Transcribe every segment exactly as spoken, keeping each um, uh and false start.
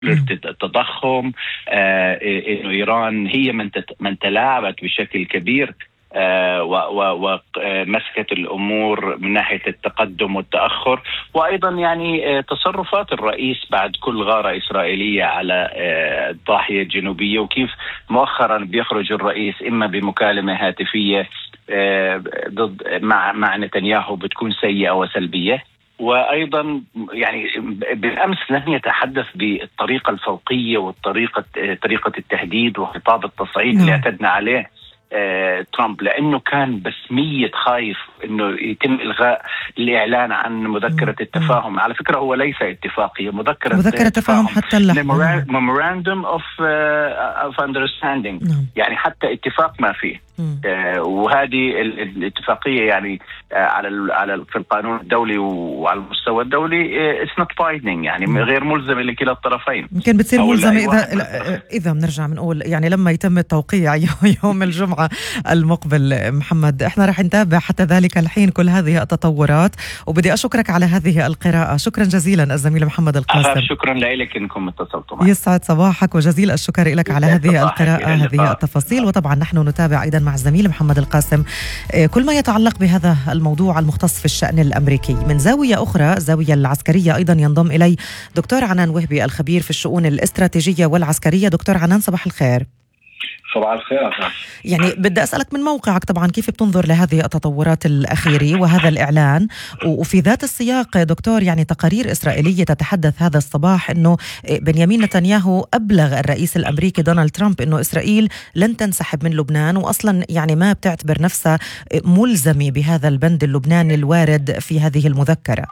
التضخم، آه إنه إيران هي من من تلاعبت بشكل كبير آه ومسكت الأمور من ناحية التقدم والتأخر، وأيضا يعني آه تصرفات الرئيس بعد كل غارة إسرائيلية على آه الضاحية الجنوبية، وكيف مؤخرا بيخرج الرئيس إما بمكالمة هاتفية آه ضد مع مع نتنياهو بتكون سيئة وسلبية. وأيضا يعني بالأمس لم يتحدث بالطريقة الفوقية والطريقة طريقة التهديد وخطاب التصعيد اللي اعتدنا عليه آه، ترامب، لأنه كان بسمية خايف أنه يتم إلغاء الإعلان عن مذكرة التفاهم. على فكرة هو ليس اتفاقية، مذكرة, مذكرة تفاهم حتى اللحظة Memorandum of, uh, of Understanding نعم. يعني حتى اتفاق ما فيه آه، وهذه الاتفاقية يعني آه، على على في القانون الدولي وعلى المستوى الدولي آه، it's not binding، يعني م. غير ملزمة لكلا الطرفين. يمكن بتصير ملزمة إذا إذا بنرجع بنقول يعني لما يتم التوقيع يوم الجمعة المقبل. محمد، احنا رح نتابع حتى ذلك الحين كل هذه التطورات، وبدي أشكرك على هذه القراءة. شكرا جزيلا الزميل محمد القاسم. شكرا لك إنكم اتصلتوا معي. يسعد صباحك وجزيل الشكر لك على هذه القراءة، هذه التفاصيل. وطبعا نحن نتابع أيضا مع الزميل محمد القاسم كل ما يتعلق بهذا الموضوع المختص في الشأن الأمريكي. من زاوية أخرى، زاوية العسكرية، أيضا ينضم إلي دكتور عنان وهبي الخبير في الشؤون الاستراتيجية والعسكرية. دكتور عنان، صباح الخير. صباح الخير. يعني بدي أسألك من موقعك طبعا كيف بتنظر لهذه التطورات الأخيرة وهذا الإعلان، وفي ذات السياق دكتور يعني تقارير إسرائيلية تتحدث هذا الصباح أنه بنيامين نتنياهو أبلغ الرئيس الأمريكي دونالد ترامب أنه إسرائيل لن تنسحب من لبنان، وأصلا يعني ما بتعتبر نفسها ملزمة بهذا البند اللبناني الوارد في هذه المذكرة.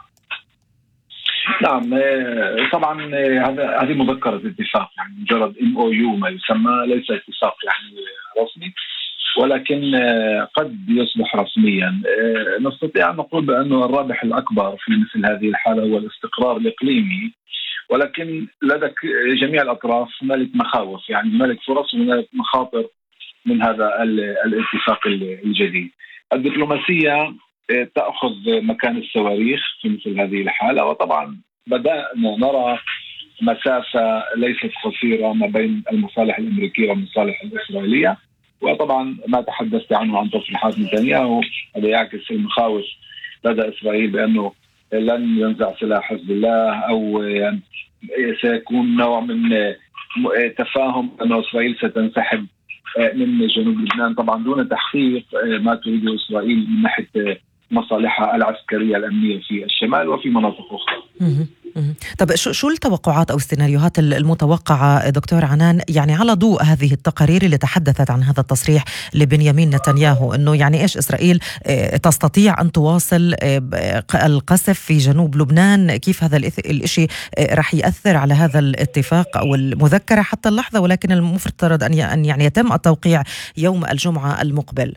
نعم طبعا هذا هذه مذكرة اتفاق، يعني مجرد إم أو يو ما يسمى، ليس اتفاق يعني رسمي، ولكن قد يصبح رسميا. نستطيع أن نقول بأنه الرابح الأكبر في مثل هذه الحالة هو الاستقرار الإقليمي، ولكن لدى جميع الأطراف هنالك مخاوف، يعني هنالك فرص وهنالك مخاطر من هذا الاتفاق الجديد. الدبلوماسية تأخذ مكان الصواريخ في مثل هذه الحالة، وطبعا بدأنا نرى مسافة ليست قصيرة ما بين المصالح الأمريكية والمصالح الإسرائيلية. وطبعا ما تحدثت عنه عن تصريحات نتنياهو هذا يعكس المخاوف لدى إسرائيل بأنه لن ينزع سلاح حزب الله، أو سيكون نوع من تفاهم أن إسرائيل ستنسحب من جنوب لبنان، طبعا دون تحقيق ما تريده إسرائيل من ناحية مصالحها العسكرية الأمنية في الشمال وفي مناطق أخرى. طب شو شو التوقعات أو السيناريوهات المتوقعة دكتور عنان، يعني على ضوء هذه التقارير اللي تحدثت عن هذا التصريح لبنيامين نتنياهو إنه يعني إيش إسرائيل تستطيع أن تواصل القصف في جنوب لبنان؟ كيف هذا الإشي رح يأثر على هذا الاتفاق أو المذكرة حتى اللحظة، ولكن المفترض أن يعني يتم التوقيع يوم الجمعة المقبل؟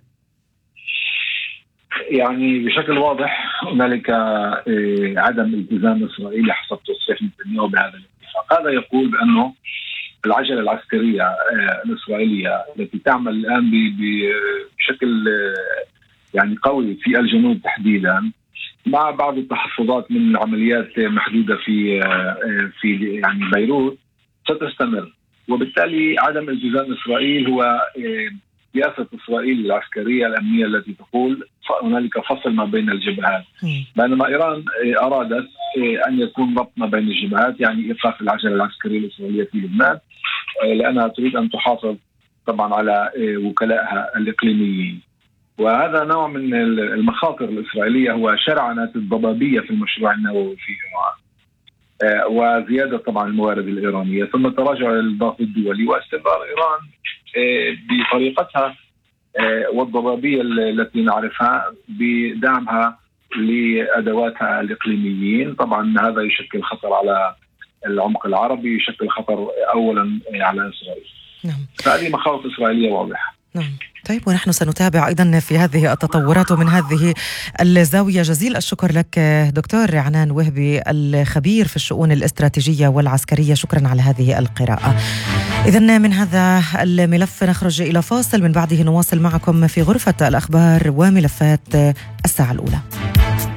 يعني بشكل واضح هنالك عدم التزام إسرائيل حسب تصريح نتنياهو بهذا الاتفاق. هذا يقول بأنه العجلة العسكرية الإسرائيلية التي تعمل الآن بشكل يعني قوي في الجنوب تحديدا، مع بعض التحفظات من عمليات محدودة في في يعني بيروت، ستستمر. وبالتالي عدم التزام إسرائيل هو سياسة إسرائيل العسكرية الأمنية التي تقول هنالك فصل ما بين الجبهات، بينما إيران أرادت أن يكون ربط ما بين الجبهات، يعني إيقاف العجلة العسكرية الإسرائيلية في لبنان، لأنها تريد أن تحافظ طبعا على وكلائها الإقليميين. وهذا نوع من المخاطر الإسرائيلية هو شرعنة الضبابية في المشروع النووي في إيران، وزيادة طبعا الموارد الإيرانية، ثم تراجع الضغط الدولي واستمرار إيران بطريقتها والضبابية التي نعرفها بدعمها لأدواتها الإقليميين. طبعا هذا يشكل خطر على العمق العربي، يشكل خطر أولا على إسرائيل. نعم. فهذه مخاوف إسرائيلية واضحة. نعم. طيب، ونحن سنتابع أيضا في هذه التطورات ومن هذه الزاوية. جزيل الشكر لك دكتور عنان وهبي الخبير في الشؤون الاستراتيجية والعسكرية، شكرا على هذه القراءة. إذن من هذا الملف نخرج إلى فاصل، من بعده نواصل معكم في غرفة الأخبار وملفات الساعة الأولى.